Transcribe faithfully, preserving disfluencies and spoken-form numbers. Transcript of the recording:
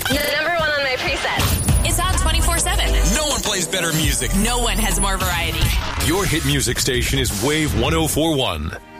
Number one on my preset. It's on twenty-four seven. No one plays better music. No one has more variety. Your hit music station is Wave one oh four one.